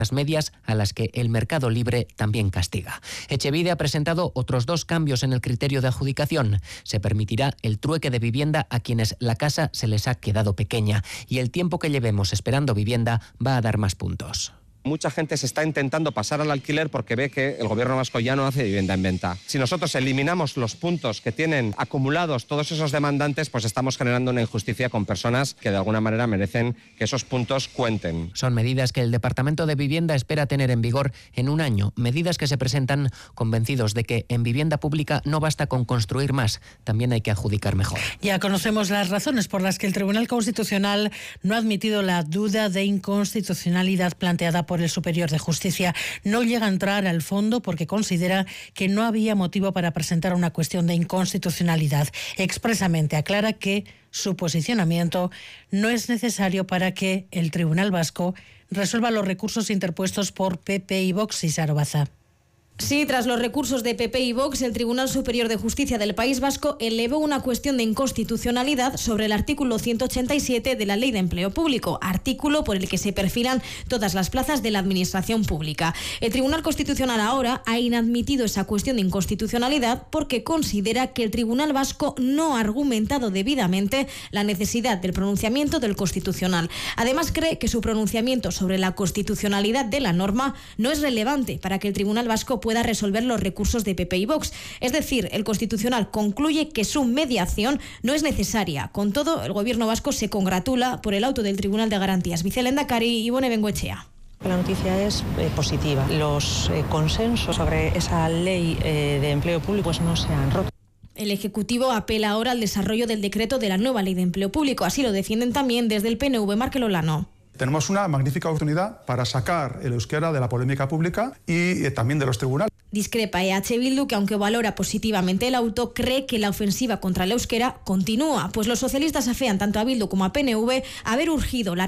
medias a las que el mercado libre también castiga. Etxebide ha presentado otros 2 cambios en el criterio de adjudicación. Se permitirá el trueque de vivienda a quienes la casa se les ha quedado pequeña y el tiempo que llevemos esperando vivienda va a dar más puntos. Mucha gente se está intentando pasar al alquiler porque ve que el gobierno vasco ya no hace vivienda en venta. Si nosotros eliminamos los puntos que tienen acumulados todos esos demandantes, pues estamos generando una injusticia con personas que de alguna manera merecen que esos puntos cuenten. Son medidas que el Departamento de Vivienda espera tener en vigor en un año. Medidas que se presentan convencidos de que en vivienda pública no basta con construir más, también hay que adjudicar mejor. Ya conocemos las razones por las que el Tribunal Constitucional no ha admitido la duda de inconstitucionalidad planteada por el Superior de Justicia. No llega a entrar al fondo porque considera que no había motivo para presentar una cuestión de inconstitucionalidad. Expresamente aclara que su posicionamiento no es necesario para que el Tribunal Vasco resuelva los recursos interpuestos por PP y Vox. Y Sarobaza. Sí, tras los recursos de PP y Vox, el Tribunal Superior de Justicia del País Vasco elevó una cuestión de inconstitucionalidad sobre el artículo 187 de la Ley de Empleo Público, artículo por el que se perfilan todas las plazas de la Administración Pública. El Tribunal Constitucional ahora ha inadmitido esa cuestión de inconstitucionalidad porque considera que el Tribunal Vasco no ha argumentado debidamente la necesidad del pronunciamiento del Constitucional. Además, cree que su pronunciamiento sobre la constitucionalidad de la norma no es relevante para que el Tribunal Vasco pueda resolver los recursos de PP y Vox. Es decir, el Constitucional concluye que su mediación no es necesaria. Con todo, el Gobierno vasco se congratula por el auto del Tribunal de Garantías. Vicelehendakari Ibone Bengoechea. La noticia es positiva. Los consensos sobre esa ley de empleo público pues no se han roto. El Ejecutivo apela ahora al desarrollo del decreto de la nueva Ley de Empleo Público. Así lo defienden también desde el PNV. Markel Olano. Tenemos una magnífica oportunidad para sacar el euskera de la polémica pública y también de los tribunales. Discrepa EH Bildu, que aunque valora positivamente el auto, cree que la ofensiva contra el euskera continúa, pues los socialistas afean tanto a Bildu como a PNV haber urgido la